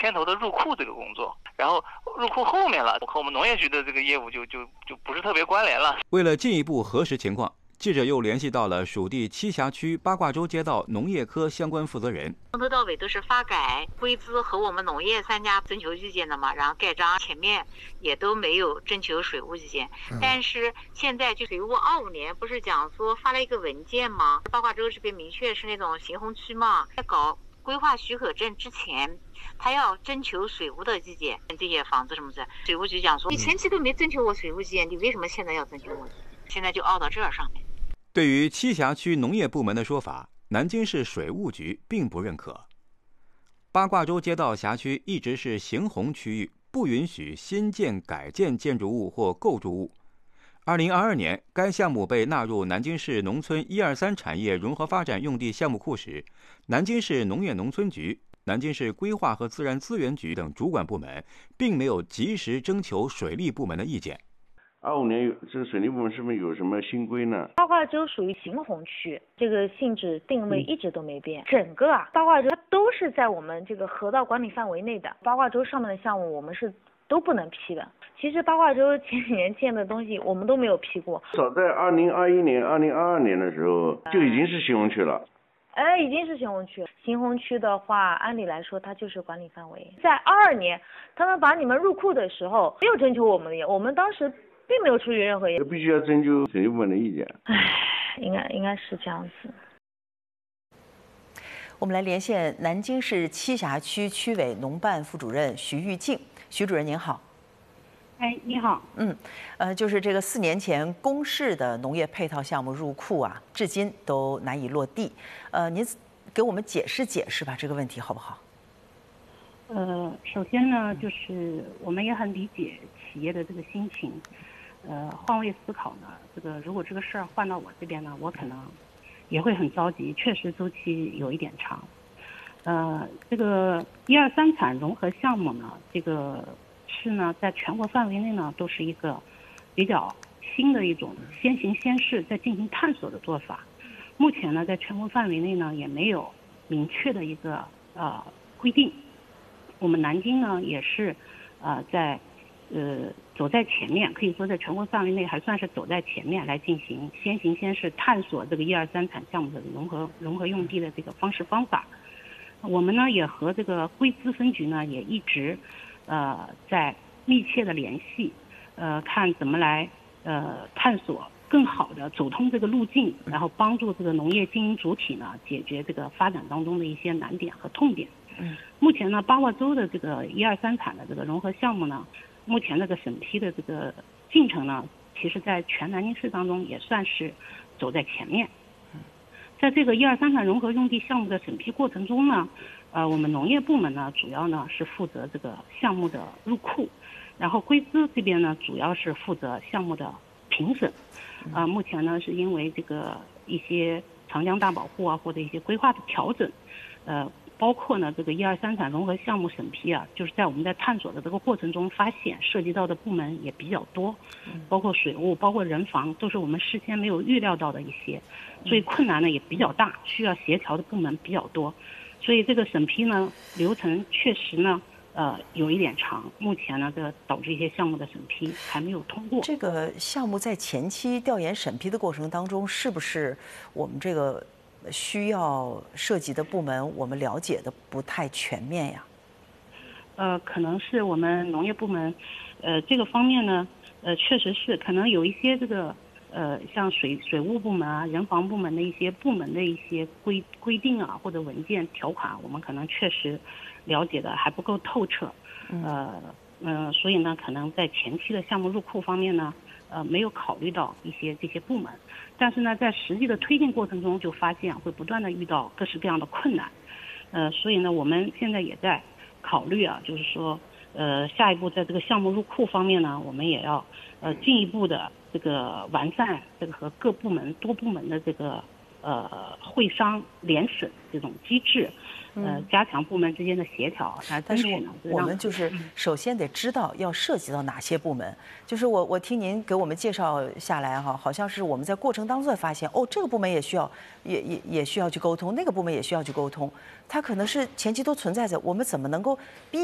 牵头的入库这个工作，然后入库后面了，和我们农业局的这个业务就不是特别关联了。 为了进一步核实情况，记者又联系到了属地栖霞区八卦洲街道农业科相关负责人。 从头到尾都是发改、规资和我们农业3家征求意见的嘛，然后盖章前面也都没有征求水务意见。但是现在就水务25年不是讲说发了一个文件吗？八卦洲这边明确是那种行洪区嘛，在搞规划许可证之前，他要征求水务的意见，这些房子什么的，水务局讲说你前期都没征求我水务意见，你为什么现在要征求我？现在就拗到这上面。 对于栖霞区农业部门的说法，南京市水务局并不认可。八卦洲街道辖区一直是行洪区域，不允许新建、改建建筑物或构筑物。2022年，该项目被纳入南京市农村1、2、3产业融合发展用地项目库时，南京市农业农村局、南京市规划和自然资源局等主管部门并没有及时征求水利部门的意见。 25年这个水利部门是不是有什么新规呢？ 八卦洲属于行洪区，这个性质定位一直都没变。整个八卦洲它都是在我们这个河道管理范围内的。八卦洲上面的项目我们是都不能批的。其实八卦洲前几年建的东西我们都没有批过。 早在2021年、2022年的时候就已经是行洪区了。 已经是行洪区。行洪区的话，按理来说它就是管理范围。在22年，他们把你们入库的时候没有征求我们的意见，我们当时并没有出于任何意见。 必须要征求水利部门的意见。 应该是这样子。 我们来连线南京市栖霞区区委农办副主任徐玉静，徐主任您好。 你好。 就是这个4年前公示的农业配套项目入库啊，至今都难以落地。您给我们解释解释吧，这个问题好不好？ 首先呢，就是我们也很理解企业的这个心情。换位思考呢，如果这个事儿换到我这边呢，我可能也会很着急，确实周期有一点长。这个1、2、3产融合项目呢，这个是呢，在全国范围内呢，都是一个比较新的一种先行先试，在进行探索的做法。目前呢，在全国范围内呢，也没有明确的一个规定。我们南京呢，也是在走在前面，可以说在全国范围内还算是走在前面来进行先行先试探索这个1、2、3产项目的融合用地的这个方式方法。我们呢也和这个规资分局呢也一直在密切的联系，看怎么来探索更好的走通这个路径，然后帮助这个农业经营主体呢解决这个发展当中的一些难点和痛点。目前呢，八卦洲的这个1、2、3产的这个融合项目呢，目前这个审批的这个进程呢，其实在全南京市当中也算是走在前面。在这个1、2、3产融合用地项目的审批过程中呢，我们农业部门呢主要呢是负责这个项目的入库，然后规资这边呢主要是负责项目的评审。目前呢是因为这个一些长江大保护啊或者一些规划的调整，包括呢这个1、2、3产融合项目审批啊，就是在我们在探索的这个过程中发现涉及到的部门也比较多，包括水务、包括人防，都是我们事先没有预料到的一些，所以困难呢也比较大，需要协调的部门比较多，所以这个审批呢流程确实呢有一点长，目前呢这导致一些项目的审批还没有通过。 这个项目在前期调研审批的过程当中，是不是我们这个需要涉及的部门我们了解的不太全面呀？ 可能是我们农业部门，这个方面呢，确实是可能有一些这个像水务部门啊、人防部门的一些部门的一些规定啊或者文件条款，我们可能确实了解的还不够透彻。所以呢，可能在前期的项目入库方面呢，没有考虑到这些部门。但是呢，在实际的推进过程中，就发现会不断的遇到各式各样的困难。所以呢，我们现在也在考虑啊，就是说，下一步在这个项目入库方面呢，我们也要进一步的这个完善这个和各部门多部门的这个会商联审这种机制。加强部门之间的协调， 但是我们就是首先得知道要涉及到哪些部门。就是我听您给我们介绍下来哈，好像是我们在过程当中才发现，这个部门也需要去沟通，那个部门也需要去沟通，它可能是前期都存在着，我们怎么能够避